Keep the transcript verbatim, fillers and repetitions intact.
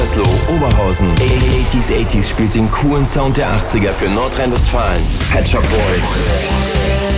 Gütersloh, Oberhausen. achtziger achtziger spielt den coolen Sound der achtziger für Nordrhein-Westfalen. Pet Shop Boys.